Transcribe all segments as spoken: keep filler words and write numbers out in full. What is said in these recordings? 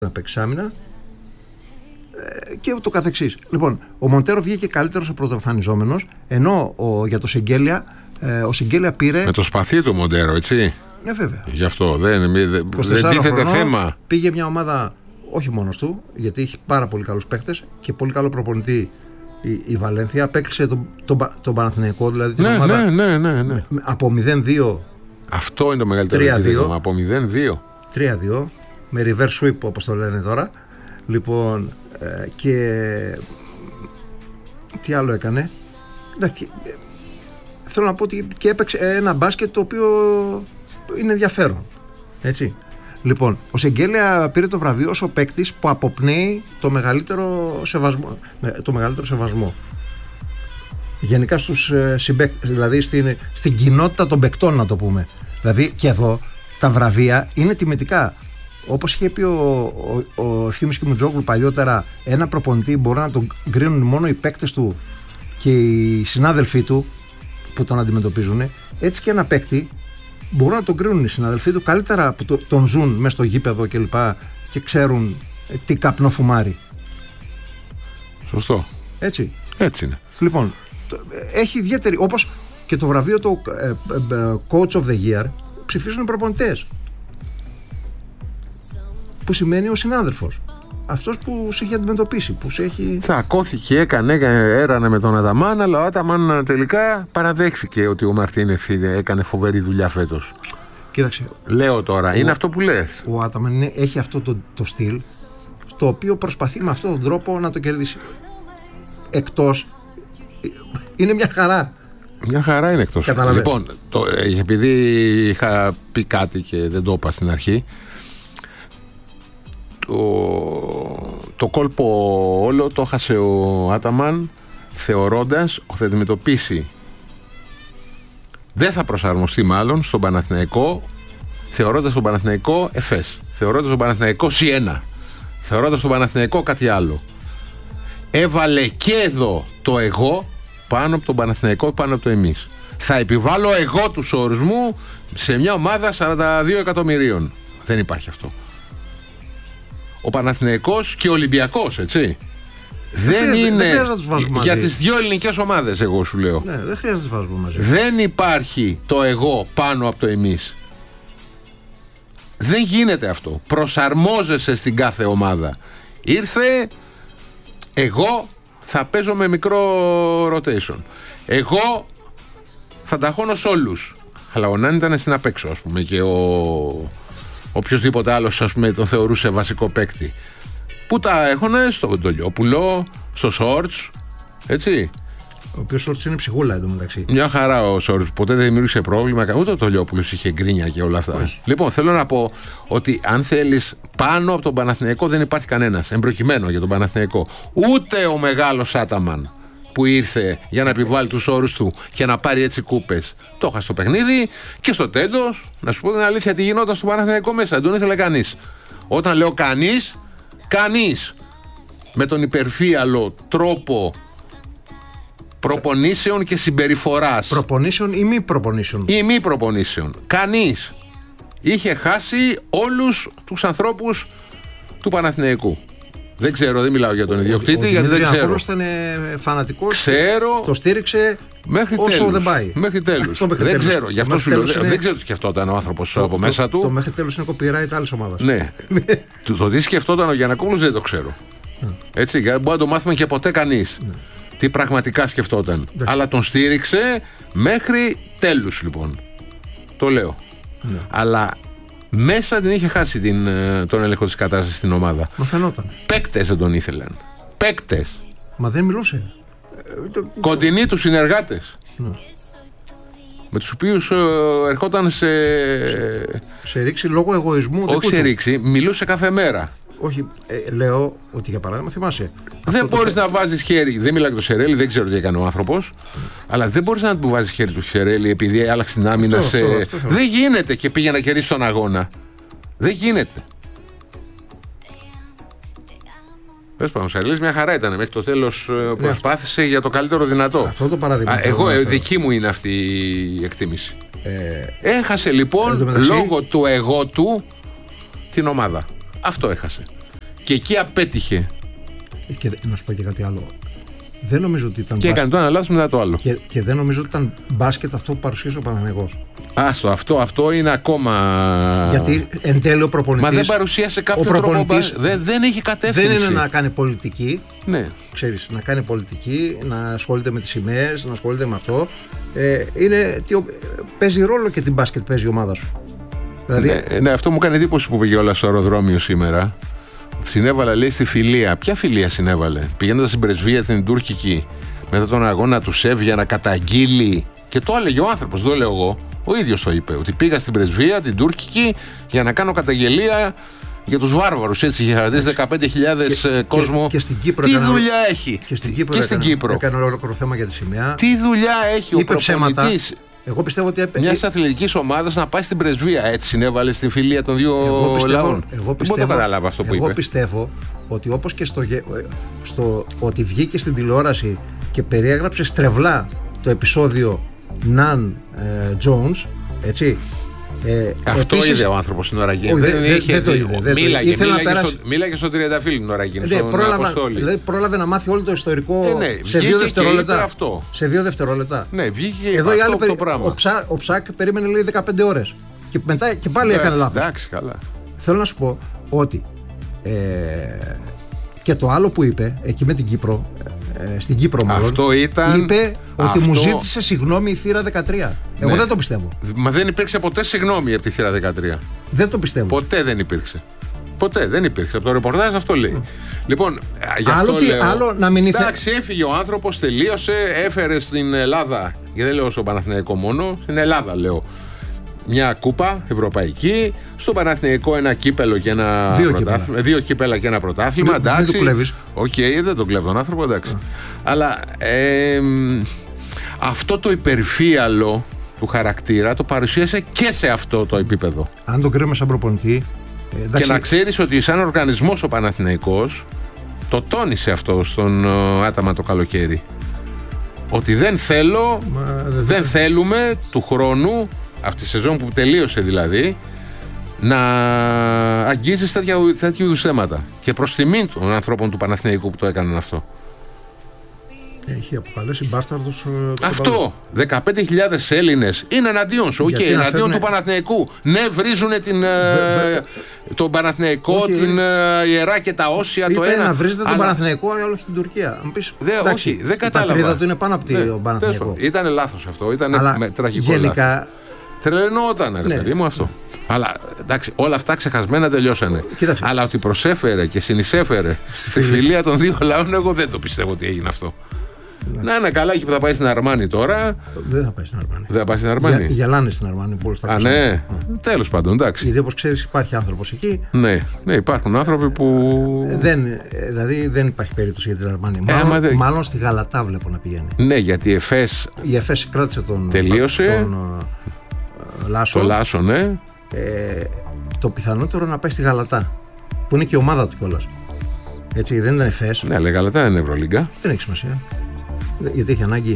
να παίξει άμυνα ε, και το καθεξής. Λοιπόν, ο Μοντέρο βγήκε καλύτερος ο πρωτοεμφανιζόμενος, ενώ ο, για το Σεγγέλια ε, ο Σεγγέλια πήρε. Με το σπαθί του Μοντέρο, έτσι. Ναι, βέβαια. Γι' αυτό δεν, δεν, δεν τίθεται θέμα. Πήγε μια ομάδα όχι μόνος του, γιατί έχει πάρα πολύ καλούς παίχτες και πολύ καλό προπονητή η, η Βαλένθια. Απέκλεισε τον, τον, τον Παναθηναϊκό, δηλαδή την ναι, ομάδα ναι, ναι, ναι, ναι. από μηδέν δύο. Αυτό είναι το μεγαλύτερο επίδομα. Από μηδέν δύο. τρία δύο. Με reverse sweep, όπως το λένε τώρα. Λοιπόν, ε, και τι άλλο έκανε. Και, ε, θέλω να πω ότι και έπαιξε ένα μπάσκετ το οποίο είναι ενδιαφέρον. Έτσι. Λοιπόν, ο Σεγγέλια πήρε το βραβείο ως ο παίκτης που αποπνέει το μεγαλύτερο σεβασμό. Το μεγαλύτερο σεβασμό. Γενικά στους ε, συμπαίκτες, δηλαδή στην, στην κοινότητα των παικτών, να το πούμε. Δηλαδή και εδώ τα βραβεία είναι τιμητικά. Όπως είχε πει ο, ο, ο Ευθύμης Κιμουτζόγλου παλιότερα, ένα προπονητή μπορεί να τον κρίνουν μόνο οι παίκτες του και οι συνάδελφοί του που τον αντιμετωπίζουν. Έτσι και ένα παίκτη μπορούν να τον κρίνουν οι συνάδελφοί του καλύτερα που το, τον ζουν μέσα στο γήπεδο και λοιπά και ξέρουν τι καπνό φουμάρει. Σωστό. Έτσι. Έτσι είναι. Λοιπόν, έχει ιδιαίτερη, όπως και το βραβείο το ε, ε, ε, Coach of the Year ψηφίζουν οι προπονητές. Που σημαίνει ο συνάδελφος. Αυτός που σε έχει αντιμετωπίσει, που σε έχει... Τσακώθηκε, έκανε, έρανε με τον Αταμάν, αλλά ο Αταμάν τελικά παραδέχθηκε ότι ο Μαρτίνεθ έκανε φοβερή δουλειά φέτος. Κοίταξε. Λέω τώρα, ο, είναι αυτό που λες. Ο Αταμάν είναι, έχει αυτό το, το στυλ, το οποίο προσπαθεί με αυτόν τον τρόπο να το κερδίσει. Εκτός, είναι μια χαρά. Μια χαρά είναι εκτός. Λοιπόν, το, επειδή είχα πει κάτι και δεν το είπα στην αρχή, Το, το κόλπο όλο το έχασε ο Άταμαν θεωρώντας ότι θα αντιμετωπίσει, δεν θα προσαρμοστεί μάλλον στον Παναθηναϊκό, θεωρώντας τον Παναθηναϊκό Εφές, θεωρώντας τον Παναθηναϊκό Σιένα, θεωρώντας τον Παναθηναϊκό κάτι άλλο. Έβαλε και εδώ το εγώ πάνω από τον Παναθηναϊκό, πάνω από το εμείς. Θα επιβάλλω εγώ τους όρους μου σε μια ομάδα σαράντα δύο εκατομμυρίων. Δεν υπάρχει αυτό. Ο Παναθηναϊκός και ο Ολυμπιακός, έτσι. Δεν, δεν είναι δεν για τις δύο ελληνικές ομάδες, εγώ σου λέω. Ναι, δεν χρειάζεται να τους βάζουμε μαζί. Δεν υπάρχει το εγώ πάνω από το εμείς. Δεν γίνεται αυτό. Προσαρμόζεσαι στην κάθε ομάδα. Ήρθε, εγώ θα παίζω με μικρό rotation. Εγώ θα ταχώνω σε όλους. Αλλά ο Νάν ήταν στην απέξω, ας πούμε, και ο... οποιοσδήποτε άλλος, ας πούμε, τον θεωρούσε βασικό παίκτη. Πού τα έχουνε? Στο Ντολιόπουλο, στο Σόρτς, έτσι. Ο οποίος Σόρτς είναι ψυχούλα εδώ μεταξύ. Μια χαρά ο Σόρτς, ποτέ δεν δημιούργησε πρόβλημα, ούτε ο Ντολιόπουλος είχε γκρίνια και όλα αυτά. Όχι. Λοιπόν, θέλω να πω ότι αν θέλεις, πάνω από τον Παναθηναϊκό δεν υπάρχει κανένας, εμπροκειμένο για τον Παναθηναϊκό. Ούτε ο μεγάλος Άταμαν που ήρθε για να επιβάλλει τους όρους του και να πάρει έτσι κούπες. Το είχα στο παιχνίδι και στο τέλος, να σου πω την αλήθεια, τι γινόταν στο Παναθηναϊκό μέσα. Δεν τον ήθελε κανείς. Όταν λέω κανείς, κανείς με τον υπερφύαλο τρόπο προπονήσεων και συμπεριφοράς. Προπονήσεων ή μη προπονήσεων. Ή μη προπονήσεων. Κανείς. Είχε χάσει όλους τους ανθρώπους του Παναθηναϊκού. Δεν ξέρω, δεν μιλάω για τον ιδιοκτήτη, γιατί δεν ξέρω. Ο Δημήτρης ήταν φανατικός, ξέρω, το στήριξε μέχρι όσο τέλους, δεν πάει. Μέχρι τέλους. Δεν τέλους. ξέρω, γι' αυτό σου λέω. Είναι... Δεν ξέρω τι σκεφτόταν ο άνθρωπος το, από το, μέσα το, του. Το μέχρι τέλους είναι copyright άλλης ομάδας. Ναι. το, το τι σκεφτόταν ο Γιαννακόπουλος δεν το ξέρω. Έτσι, γιατί μπορεί να το μάθουμε και ποτέ κανείς. Τι πραγματικά σκεφτόταν. Αλλά τον στήριξε μέχρι τέλους, λοιπόν. Το λέω. Αλλά μέσα την είχε χάσει την, τον έλεγχο της κατάστασης στην ομάδα. Μα φαινόταν. Παίκτες δεν τον ήθελαν. Παίκτες. Μα δεν μιλούσε. Κοντινοί του συνεργάτες. Ναι. Με τους οποίους ε, ερχόταν σε... σε... Σε ρήξη λόγω εγωισμού. Όχι σε ρήξη, μιλούσε κάθε μέρα. Όχι, ε, λέω ότι για παράδειγμα θυμάσαι. Δεν μπορείς το... να βάζεις χέρι. Δεν μιλάω για το Σερέλι, δεν ξέρω τι έκανε ο άνθρωπος. Mm. Αλλά δεν μπορείς να του βάζεις χέρι του Σερέλι επειδή άλλαξε την άμυνα αυτό, σε. Αυτό, αυτό, δεν γίνεται και πήγε να κερδίσει τον αγώνα. Δεν γίνεται. Πες πάνω, ο Σερέλις μια χαρά ήταν. Μέχρι το τέλος ναι, προσπάθησε για το καλύτερο δυνατό. Αυτό το παράδειγμα. Α, εγώ, ε, δική μου είναι αυτή η εκτίμηση. Ε, έχασε λοιπόν μεταξύ... λόγω του εγώ του την ομάδα. Αυτό έχασε. Και εκεί απέτυχε. Και να σου πω και κάτι άλλο. Δεν νομίζω ότι ήταν. Και μπάσκετ. έκανε το ένα λάθος μετά το άλλο. Και, και δεν νομίζω ότι ήταν μπάσκετ αυτό που παρουσίασε ο Παναθηναϊκός. Άστο, αυτό, αυτό είναι ακόμα. Γιατί εν τέλει ο προπονητής. Μα δεν παρουσίασε κάποιο τρόπο. Δεν, δεν έχει κατεύθυνση. Δεν είναι να κάνει πολιτική. Ναι. Ξέρεις, να κάνει πολιτική, να ασχολείται με τις σημαίες, να ασχολείται με αυτό. Ε, είναι, τι, παίζει ρόλο και την μπάσκετ παίζει η ομάδα σου. Δηλαδή... Ναι, ναι, αυτό μου κάνει εντύπωση που πήγε όλα στο αεροδρόμιο σήμερα. Συνέβαλα, λέει, στη φιλία. Ποια φιλία συνέβαλε? Πηγαίνοντας στην πρεσβεία την τουρκική, μετά τον αγώνα του ΣΕΒ για να καταγγείλει. Και το έλεγε ο άνθρωπος, δεν το λέω εγώ. Ο ίδιος το είπε. Ότι πήγα στην πρεσβεία την τουρκική για να κάνω καταγγελία για τους βάρβαρους. Έτσι, για χαρακτήρες δεκαπέντε χιλιάδες κόσμο. Και, και στην Κύπρο. Τι έκανα, δουλειά έχει. Και στην Κύπρο. Και στην έκανε, Κύπρο. Έκανε ολόκληρο θέμα για τη σημαία. Τι δουλειά έχει είπε ο προπονητής. Εγώ πιστεύω ότι έπαιζε. Μια αθλητική ομάδα να πάει στην πρεσβεία. Έτσι συνέβαλε στην φιλία των δύο εγώ πιστεύω, λαών. Εγώ πιστεύω, δεν μπορώ να καταλάβω αυτό που εγώ είπε. πιστεύω ότι όπως και στο, στο ότι βγήκε στην τηλεόραση και περιέγραψε στρεβλά το επεισόδιο Ναν ε, Jones, έτσι. Ε, αυτό επίσης, είδε ο άνθρωπος στην ώρα εκείνη. Δεν, δεν, δεν το είδε. Δεν μίλαγε, το μίλαγε, πέρασε... στο, μίλαγε στο τριανταφύλλι την ώρα εκείνη. Ναι, δηλαδή πρόλαβε να μάθει όλο το ιστορικό ε, ναι, σε δύο δευτερόλεπτα. Αυτό. Σε δύο δευτερόλεπτα. Ναι, βγήκε εδώ αυτό άλλη, το πράγμα. Ο, Ψά, ο Ψάκ περίμενε, λέει, δεκαπέντε ώρες. Και μετά και πάλι έκανε λάθος. Εντάξει, καλά. Θέλω να σου πω ότι ε, και το άλλο που είπε εκεί με την Κύπρο, ε, στην Κύπρο μάλλον, αυτό ήταν, είπε ότι αυτό... μου ζήτησε συγγνώμη η θύρα δεκατρία. Εγώ ναι. δεν το πιστεύω. Μα δεν υπήρξε ποτέ συγγνώμη από τη θύρα δεκατρία. Δεν το πιστεύω. Ποτέ δεν υπήρξε. Ποτέ δεν υπήρξε. Από το ρεπορτάζ αυτό λέει. Mm. Λοιπόν, γι' αυτό άλλο, τι, λέω. άλλο να μην ήθελε. Εντάξει, έφυγε ο άνθρωπος, τελείωσε, έφερε στην Ελλάδα. Και δεν λέω στον Παναθηναϊκό μόνο, στην Ελλάδα λέω. Μια κούπα ευρωπαϊκή, στο Παναθηναϊκό ένα κύπελο και ένα δύο πρωτάθλημα. Κύπελα. Δύο κύπελα και ένα πρωτάθλημα. Μην, εντάξει. Μην το κλέβεις. Οκ, okay, δεν τον κλέβω τον άνθρωπο, εντάξει. Mm. Αλλά ε, αυτό το υπερφύαλο του χαρακτήρα το παρουσίασε και σε αυτό το επίπεδο. Αν τον κρέμε σαν προπονητή. Ε, και να ξέρεις ότι σαν οργανισμός ο Παναθηναϊκός το τόνισε αυτό στον uh, Άταμα το καλοκαίρι. Ότι δεν θέλω, Μα, δεν, δεν θέλουμε του χρόνου, αυτή τη σεζόν που τελείωσε δηλαδή, να αγγίζεις τέτοιου είδους θέματα. Και προς τιμή των ανθρώπων του Παναθηναϊκού που το έκαναν αυτό. Έχει αποκαλέσει μπάσταρδους. Αυτό. δεκαπέντε χιλιάδες Έλληνες είναι εναντίον σου. Okay, εναντίον φέρνε... του Παναθηναϊκού. Ναι, βρίζουν την, βε, βε... τον Παναθηναϊκό, okay. την uh, Ιερά και τα Όσια. Είπε το ένα. να βρίζετε αλλά... τον Παναθηναϊκό, αλλά όχι την Τουρκία. Πεις, Δε, εντάξει, όχι, δεν κατάλαβα. Η πατρίδα του είναι πάνω από ναι, τον Παναθηναϊκό. Ήταν λάθος αυτό. Ήταν αλλά με, τραγικό γενικά... λάθος. Τρελαινόταν, ρε ναι. παιδί μου αυτό. Αλλά εντάξει, όλα αυτά ξεχασμένα τελειώσανε. Κοίταξε. Αλλά ότι προσέφερε και συνεισέφερε στη φιλία των δύο λαών, εγώ δεν το πιστεύω ότι έγινε αυτό. Ναι. Να είναι καλά εκεί που θα πάει στην Αρμάνι τώρα. Δεν θα πάει στην Αρμάνι. Δεν θα πάει στην Αρμάνι. Για, γελάνε στην Αρμάνι. Α, ναι. Mm. Τέλος πάντων, εντάξει. Γιατί όπως ξέρεις υπάρχει άνθρωπος εκεί. Ναι, ναι, υπάρχουν άνθρωποι που. Δεν, δηλαδή δεν υπάρχει περίπτωση για την Αρμάνι. Ε, μάλλον, δε... μάλλον στη Γαλατά βλέπω να πηγαίνει. Ναι, γιατί η Εφές. Η Εφές κράτησε τον. Τελείωσε. Τον, uh, Λάσο. Το Λάσο, ναι. Ε, το πιθανότερο να πάει στη Γαλατά. Που είναι και η ομάδα του κιόλας. Έτσι, δεν ήταν Εφές. Ναι, αλλά η Γαλατά είναι Ευρωλίγκα. Δεν έχει σημασία. Γιατί έχει ανάγκη.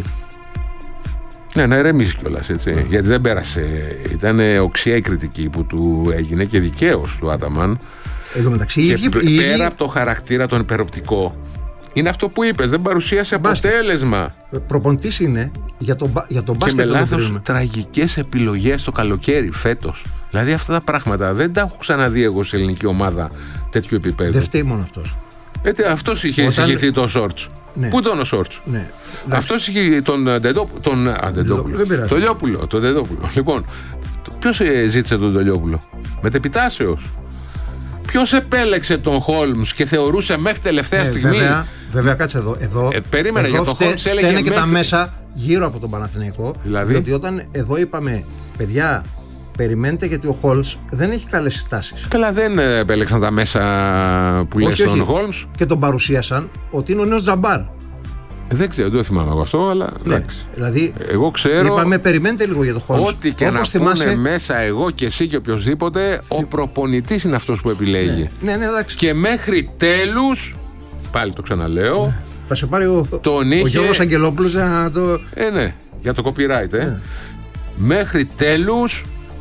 Ναι, να ηρεμήσει κιόλας, έτσι. Mm. Γιατί δεν πέρασε. Ήταν οξιά η κριτική που του έγινε και δικαίως του Άταμαν. Εδώ μεταξύ, και ίδιοι, π- ίδιοι... πέρα από το χαρακτήρα τον υπεροπτικό, είναι αυτό που είπες, δεν παρουσίασε αποτέλεσμα. Προπονητής είναι για τον για το μπάσκετ. Και με λάθος τραγικές επιλογές το καλοκαίρι, φέτος. Δηλαδή αυτά τα πράγματα δεν τα έχω ξαναδεί εγώ σε ελληνική ομάδα τέτοιου επίπεδου. Δεν φταίει μόνο αυτός. Έτσι, αυτός είχε Όταν... εισηγηθεί το Σόρτς. Ναι. Πού ήταν ο Σόρτς? Ναι. Αυτός είχε τον Ντεντόπουλο. Τον Ντεντόπουλο. Το Λιόπουλο. Το Ντεντόπουλο. Λοιπόν, ποιος ζήτησε τον Λιόπουλο? Μετεπιτάσεως. Ποιος επέλεξε τον Χόλμς και θεωρούσε μέχρι τελευταία ναι, στιγμή. Βέβαια, βέβαια κάτσε εδώ. εδώ ε, περίμενε εδώ για τον Χόλμς, έλεγε. Φταίνε και μέχρι... τα μέσα γύρω από τον Παναθηναϊκό. Δηλαδή. Διότι όταν εδώ είπαμε, παιδιά, περιμένετε γιατί ο Χόλμς δεν έχει καλές συστάσεις. Καλά, δεν επέλεξαν τα μέσα που λες τον Χόλμς. Και τον παρουσίασαν ότι είναι ο νέος Τζαμπάρ. Δεν ξέρω, δεν το θυμάμαι εγώ αυτό, αλλά ναι, δηλαδή, εγώ ξέρω. Είπαμε, περιμένετε λίγο για το Χόλμς. Ό,τι και όπως να θυμάσαι... πούνε μέσα εγώ και εσύ και οποιοδήποτε, ο προπονητής είναι αυτός που επιλέγει. Ναι, ναι, ναι, εντάξει. Και μέχρι τέλους, πάλι το ξαναλέω, ναι. θα σε πάρει ο, τον ο είχε... Γιώργος Αγγελόπουλος να το. Ε, ναι, για το copyright, ε. Ναι. Μέχρι τέλους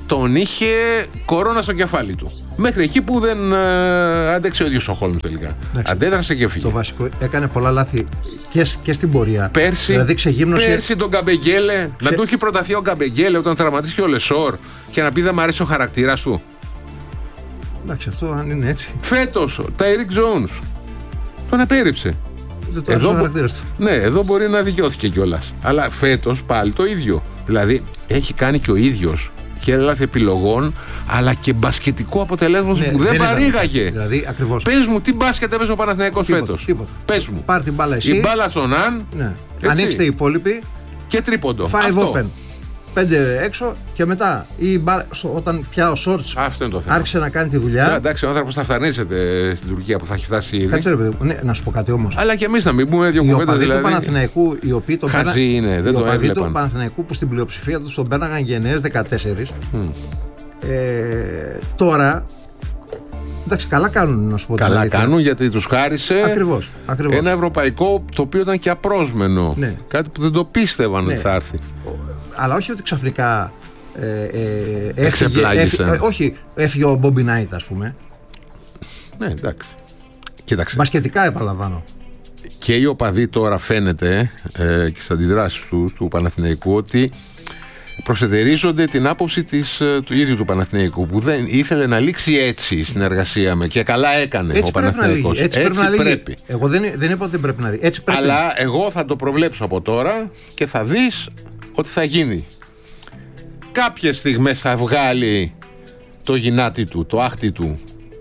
τον είχε κορώνα στο κεφάλι του. Μέχρι εκεί που δεν ε, άντεξε ο ίδιος ο Χόλμς τελικά. Εντάξει, αντέδρασε και φύγε. Το βασικό, έκανε πολλά λάθη και, και στην πορεία. Πέρσι, δηλαδή ξεγύμνωσε... πέρσι τον Γκαμπεγγέλε, Ξε... να του έχει προταθεί ο Γκαμπεγγέλε όταν τραυματίστηκε ο Λεσόρ και να πει δεν μ' αρέσει ο χαρακτήρας του. Εντάξει, αυτό αν είναι έτσι. Φέτος, ο Τάιρικ Τζόουνς τον απέρριψε. Δεν το εδώ, ο χαρακτήρας του. Ναι, εδώ μπορεί να δικαιώθηκε κιόλας. Αλλά φέτος πάλι το ίδιο. Δηλαδή έχει κάνει και ο ίδιος και λάθη επιλογών, αλλά και μπασκετικό αποτελέσμα ναι, που δεν, δεν παρήγαγε. Δηλαδή, ακριβώς. Πες μου, τι μπάσκετ έπαιζε ο Παναθηναϊκός φέτος. Πες μου. Πάρ' την μπάλα εσύ. Η μπάλα στον Αν. Ναι. Ανοίξτε οι υπόλοιποι. Και τρίποντο. Five open. Πέντε έξω και μετά η μπάλα, όταν πια ο Σόρτς άρχισε να κάνει τη δουλειά. Τώρα, εντάξει, ο άνθρωπος θα φτανίσετε στην Τουρκία που θα έχει φτάσει ήδη. Κάτσε ρε παιδί, ναι, να σου πω κάτι όμως. Αλλά και εμείς να μην πούμε δύο κουβέντες δηλαδή. Οι οπαδοί του Παναθηναϊκού, οι οποίοι τον πέραν... είναι, δεν οι το έβλεπαν. του Παναθηναϊκού που στην πλειοψηφία τους τον πέρναγαν γενναίες δεκατέσσερα. Mm. Ε, τώρα. Εντάξει, καλά κάνουν να σου πω. Καλά κάνουν γιατί τους χάρισε ακριβώς, ακριβώς. ένα ευρωπαϊκό το οποίο ήταν και απρόσμενο. Ναι. Κάτι που δεν το πίστευαν ναι. ότι θα έρθει. Αλλά όχι ότι ξαφνικά ε, ε, έφυγε, έφυγε, ε, όχι, έφυγε ο Μπόμπι Νάιτ, ας πούμε. Ναι, εντάξει. Κοίταξε. Μπασκετικά επαναλαμβάνω. Και οι οπαδοί τώρα φαίνεται ε, και στις αντιδράσεις του, του Παναθηναϊκού ότι προσετερίζονται την άποψη της, του ίδιου του Παναθηναϊκού που δεν ήθελε να λήξει έτσι η συνεργασία με και καλά έκανε έτσι ο Παναθηναϊκός. Έτσι, έτσι πρέπει. πρέπει. Εγώ δεν, δεν είπα ότι δεν πρέπει να λύγει. Έτσι πρέπει. Αλλά εγώ θα το προβλέψω από τώρα και θα δεις ότι θα γίνει. Κάποιες στιγμές θα βγάλει το γυνάτι του, το άχτι του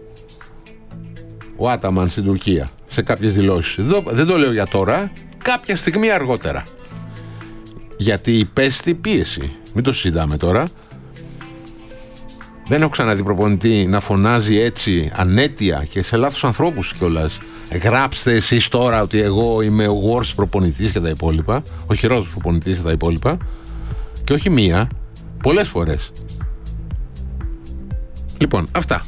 ο Άταμαν στην Τουρκία σε κάποιες δηλώσεις. Δεν το λέω για τώρα, κάποια στιγμή αργότερα. Γιατί υπέστη πίεση. Μην το συζητάμε τώρα. Δεν έχω ξαναδεί προπονητή να φωνάζει έτσι ανέτεια και σε λάθος ανθρώπους κιόλας. Γράψτε εσείς τώρα ότι εγώ είμαι ο worst προπονητής και τα υπόλοιπα. Ο χειρότερος προπονητής και τα υπόλοιπα. Και όχι μία, πολλές φορές. Λοιπόν, αυτά.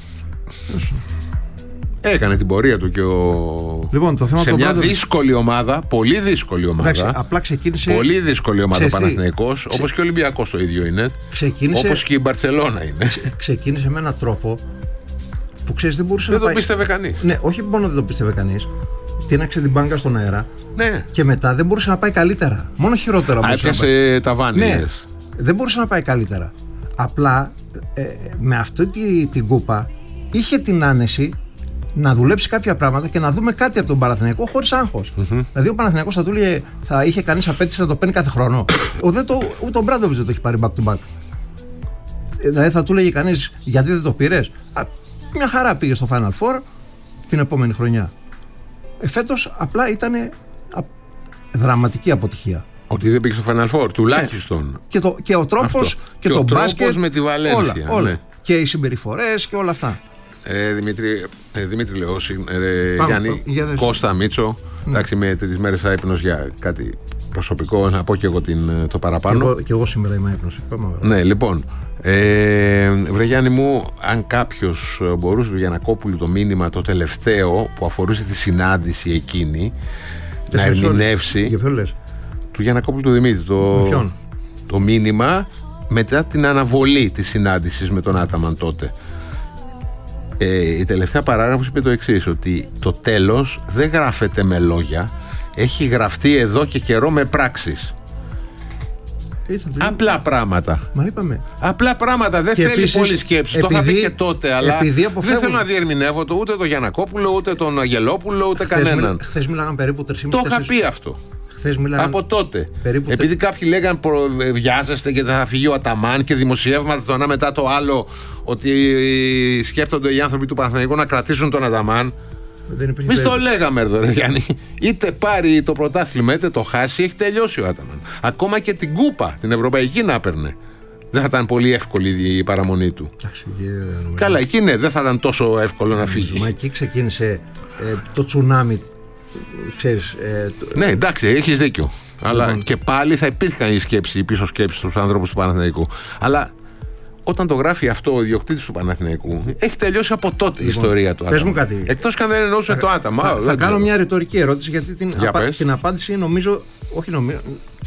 Έκανε την πορεία του και ο... Λοιπόν, το θέμα σε το μια πρώτο... δύσκολη ομάδα, πολύ δύσκολη ομάδα. Εντάξει, απλά ξεκίνησε... Πολύ δύσκολη ομάδα ο Παναθηναϊκός, Ξε... όπως και ο Ολυμπιακός το ίδιο είναι. Ξεκίνησε... Όπως και η Μπαρτσελώνα είναι. Ξε... Ξεκίνησε με έναν τρόπο που ξέρεις δεν μπορούσε δεν να πάει... Δεν το πίστευε κανείς. Ναι, όχι μόνο δεν το πίστευε κανείς. Τίναξε την μπάγκα στον αέρα. Ναι. Και μετά δεν μπορούσε να πάει καλύτερα. Μόνο χειρότερα μπορούσε. Έπιασε τα βάνη. Ναι, δεν μπορούσε να πάει καλύτερα. Απλά ε, με αυτή τη, την κούπα είχε την άνεση να δουλέψει κάποια πράγματα και να δούμε κάτι από τον Παναθηναϊκό χωρίς άγχος. Mm-hmm. Δηλαδή, ο Παναθηναϊκός θα του λέει, θα είχε κανείς απέτηση να το παίρνει κάθε χρόνο. ο, δεν το, ούτε ο Μπράντοβιτς δεν το έχει πάρει back to back. Δηλαδή, θα του λέγει κανείς, γιατί δεν το πήρες. Α, μια χαρά πήγε στο Final Four την επόμενη χρονιά. Ε, φέτος απλά ήταν δραματική αποτυχία. Ότι δεν πήγε στο Final Four, τουλάχιστον. Ε, και, το, και ο τρόπος και, και το μπάσκετ. Με τη Βαλένθια. Όλα, όλα. Ναι. Και οι συμπεριφορές και όλα αυτά. Ε, Δημήτρη, ε, Δημήτρη λέω, ε, Γιάννη, Κώστα, Μίτσο, ναι. Εντάξει, με τρεις μέρες άϊπνος για κάτι προσωπικό, να πω και εγώ την, το παραπάνω. Και εγώ, και εγώ σήμερα είμαι άϊπνος. Ναι, λοιπόν, ε, βρε Γιάννη μου, αν κάποιος μπορούσε του Γιαννακόπουλου το μήνυμα το τελευταίο που αφορούσε τη συνάντηση εκείνη, να ερμηνεύσει. Για ποιο λες? Του Γιαννακόπουλου του Δημήτρη, το, το μήνυμα μετά την αναβολή της συνάντησης με τον Άταμαν τότε. Ε, η τελευταία παράγραφος είπε το εξής, ότι το τέλος δεν γράφεται με λόγια, έχει γραφτεί εδώ και καιρό με πράξεις. Απλά πράγματα. Μα είπαμε. Απλά πράγματα, δεν θέλει επίσης, πολύ σκέψη. Επειδή, το είχα πει και τότε, αλλά αποφεύγουν... δεν θέλω να διερμηνεύω το, ούτε τον Γιαννακόπουλο, ούτε τον Αγγελόπουλο, ούτε χθες κανέναν. Χθες μιλάγαν περίπου τρεις και μισή. Το είχα πει αυτό. Μιλάγαν... Από τότε. Περίπου Επειδή τρι... κάποιοι λέγαν βιάζεστε και δεν θα φύγει ο Αταμάν και δημοσιεύματα το ένα μετά το άλλο ότι σκέφτονται οι άνθρωποι του Παναθηναϊκού να κρατήσουν τον Αταμάν. Εμείς το λέγαμε εδώ, ρε Γιάννη. Είτε πάρει το πρωτάθλημα είτε το χάσει, έχει τελειώσει ο Άταμαν. Ακόμα και την κούπα, την ευρωπαϊκή να έπαιρνε. Δεν θα ήταν πολύ εύκολη η παραμονή του. Καλά, εκεί ναι, δεν θα ήταν τόσο εύκολο να φύγει. Μα εκεί ξεκίνησε ε, το τσουνάμι. Ξέρεις, ε, το... Ναι, εντάξει, έχεις δίκιο. Αλλά λοιπόν, και πάλι θα υπήρχαν οι σκέψεις, οι πίσω σκέψεις στους άνθρωπους του Παναθηναϊκού. Αλλά όταν το γράφει αυτό ο ιδιοκτήτης του Παναθηναϊκού, έχει τελειώσει από τότε λοιπόν, η ιστορία του Άταμα. Εκτός και αν δεν εννοούσε θα, το Άταμα. Θα, θα, θα κάνω μια ρητορική ερώτηση, γιατί την, απα... την απάντηση νομίζω, όχι νομίζω,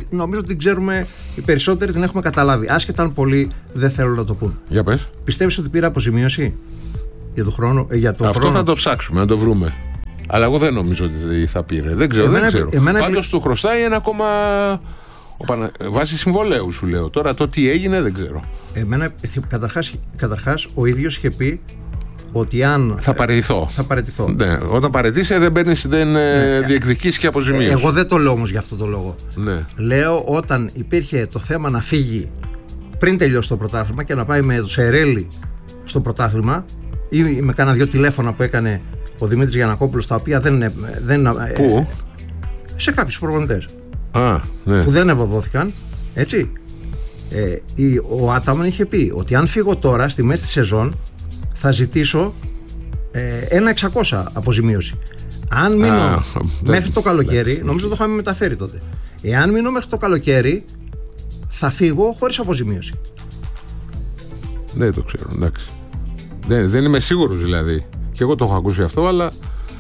νομίζω ότι την ξέρουμε οι περισσότεροι, την έχουμε καταλάβει. Άσχετα αν πολλοί δεν θέλουν να το πούν. Για πες. Πιστεύεις ότι πήρε αποζημίωση για το χρόνο? Ε, για το Αυτό χρόνο? θα το ψάξουμε, να το βρούμε. Αλλά εγώ δεν νομίζω ότι θα πήρε. Δεν ξέρω. Εμένα, δεν ξέρω. εμένα... Πάντως του χρωστάει ένα ακόμα. Πανα... Βάσει συμβολέου σου λέω. Τώρα το τι έγινε δεν ξέρω. Εμένα, καταρχάς, καταρχάς ο ίδιος είχε πει ότι αν. Θα παραιτηθώ. Θα παραιτηθώ. Ναι, όταν παραιτήσει δεν παίρνεις, δεν ναι. διεκδικείς και αποζημίωση. Εγώ δεν το λέω όμως για αυτό το λόγο. Ναι. Λέω όταν υπήρχε το θέμα να φύγει πριν τελειώσει το πρωτάθλημα και να πάει με το Σερέλι στο πρωτάθλημα ή με κάνα δύο τηλέφωνα που έκανε ο Δημήτρης Γιαννακόπουλος, τα οποία δεν. δεν Πού? Ε, σε κάποιους προπονητές. Α, ναι. Που δεν ευωδόθηκαν. Έτσι. Ε, η, ο Άταμαν είχε πει ότι αν φύγω τώρα στη μέση της σεζόν θα ζητήσω ε, ένα εξακόσια αποζημίωση. Αν μείνω Α, μέχρι δεν, το καλοκαίρι, δεν. νομίζω το είχαμε μεταφέρει τότε. Εάν μείνω μέχρι το καλοκαίρι θα φύγω χωρίς αποζημίωση. Δεν το ξέρω, εντάξει. Δεν, δεν είμαι σίγουρος δηλαδή. Και εγώ το έχω ακούσει αυτό, αλλά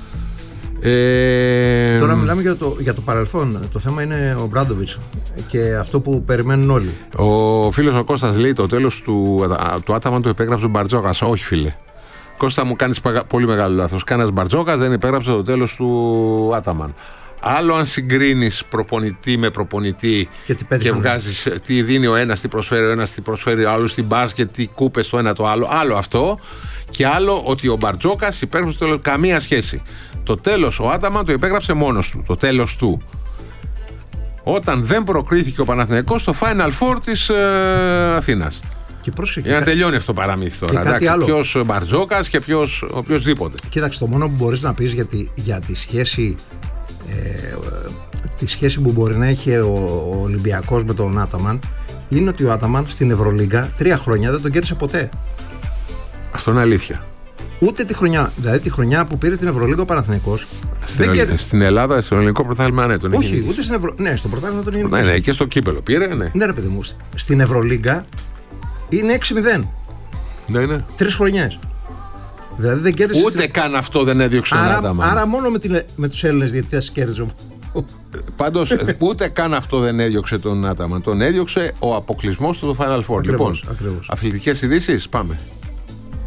Ε... Τώρα μιλάμε για το, για το παρελθόν. Το θέμα είναι ο Μπράντοβιτς και αυτό που περιμένουν όλοι. Ο φίλος ο Κώστας λέει το τέλος του, του Άταμαν το υπέγραψε ο Μπαρτζόκας. Όχι, φίλε. Κώστα, μου κάνεις πολύ μεγάλο λάθος. Κάνας Μπαρτζόκας δεν υπέγραψε το τέλος του Άταμαν. Άλλο αν συγκρίνεις προπονητή με προπονητή και, και βγάζεις τι δίνει ο ένας, τι προσφέρει ο ένας, τι προσφέρει ο άλλος, τι μπάσκετ, τι κούπες το ένα το άλλο. Άλλο αυτό. Και άλλο ότι ο Μπαρτζόκας υπέγραψε το τέλος. Καμία σχέση. Το τέλος ο Άταμαν το υπέγραψε μόνος του. Το τέλος του. Όταν δεν προκρίθηκε ο Παναθηναϊκός στο Final Four της ε, Αθήνας. Και πρόσεχε, για να τελειώνει αυτό το παραμύθι τώρα. Ποιος Μπαρτζόκας και ποιος οποιοσδήποτε. Κοίταξε, το μόνο που μπορείς να πεις για τη, για τη σχέση ε, τη σχέση που μπορεί να έχει ο, ο Ολυμπιακός με τον Άταμαν είναι ότι ο Άταμαν στην Ευρωλίγκα τρία χρόνια δεν τον κέρδισε ποτέ. Αυτό είναι αλήθεια. Ούτε τη χρονιά, δηλαδή τη χρονιά που πήρε την Ευρωλίγκα ο Παναθηναϊκός. Στην, κέρ... στην Ελλάδα, στο ελληνικό πρωτάθλημα, ναι, τον όχι, ούτε στην Ευρω... ναι, στο πρωτάθλημα τον είχε. Ναι, ναι, και στο κύπελο πήρε, ναι. Ναι, ρε παιδί μου, στην Ευρωλίγκα είναι έξι μηδέν. Ναι, ναι. Τρεις χρονιές. Δηλαδή δεν κέρδισε. Ούτε στην... καν αυτό δεν έδιωξε τον Άταμαν. Άρα μόνο με, τη... με τους Έλληνες διαιτητές κέρδιζε. Πάντως, ούτε καν αυτό δεν έδιωξε τον Άταμαν. Τον έδιωξε ο αποκλεισμός του στο Final Four. Ακριβώς, λοιπόν, ακριβώς. αθλητικές ειδήσεις, πάμε.